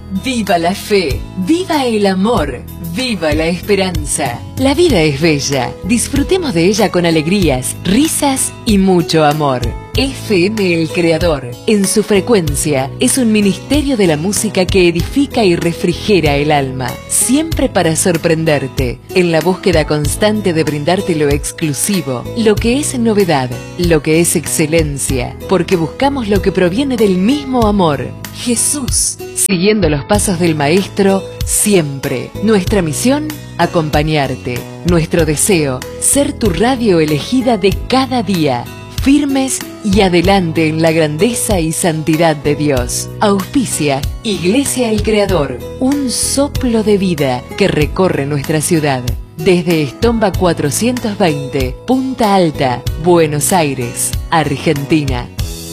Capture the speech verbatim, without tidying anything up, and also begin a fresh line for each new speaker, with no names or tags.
Viva la fe, viva el amor, viva la esperanza. La vida es bella, disfrutemos de ella con alegrías, risas y mucho amor. F M El Creador, en su frecuencia, es un ministerio de la música que edifica y refrigera el alma, siempre para sorprenderte, en la búsqueda constante de brindarte lo exclusivo, lo que es novedad, lo que es excelencia, porque buscamos lo que proviene del mismo amor, Jesús, siguiendo los pasos del Maestro, siempre. Nuestra misión, acompañarte. Nuestro deseo, ser tu radio elegida de cada día. Firmes y adelante en la grandeza y santidad de Dios. Auspicia Iglesia El Creador, un soplo de vida que recorre nuestra ciudad. Desde Estomba cuatrocientos veinte, Punta Alta, Buenos Aires, Argentina.